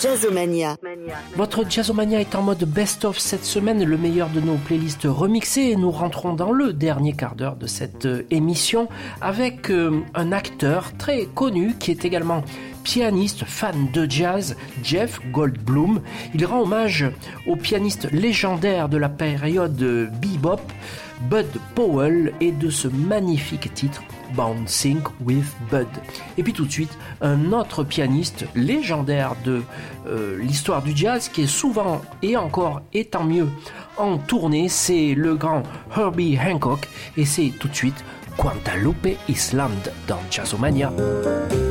Jazzomania. Votre Jazzomania est en mode best-of cette semaine, le meilleur de nos playlists remixées, et nous rentrons dans le dernier quart d'heure de cette émission avec un acteur très connu qui est également pianiste, fan de jazz, Jeff Goldblum. Il rend hommage au pianiste légendaire de la période bebop, Bud Powell, et de ce magnifique titre Bouncing with Bud. Et puis tout de suite, un autre pianiste légendaire de l'histoire du jazz qui est souvent et encore et tant mieux en tournée, c'est le grand Herbie Hancock, et c'est tout de suite Guadalupe Island dans Jazzomania.